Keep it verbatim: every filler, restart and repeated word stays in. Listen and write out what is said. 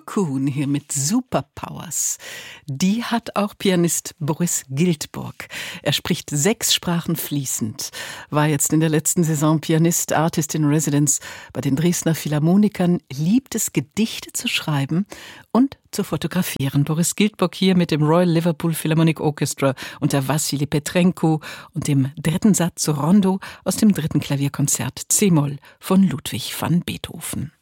Kuhn hier mit Superpowers. Die hat auch Pianist Boris Giltburg. Er spricht sechs Sprachen fließend, war jetzt in der letzten Saison Pianist, Artist in Residence bei den Dresdner Philharmonikern, liebt es, Gedichte zu schreiben und zu fotografieren. Boris Giltburg hier mit dem Royal Liverpool Philharmonic Orchestra unter Wassily Petrenko und dem dritten Satz Rondo aus dem dritten Klavierkonzert C-Moll von Ludwig van Beethoven.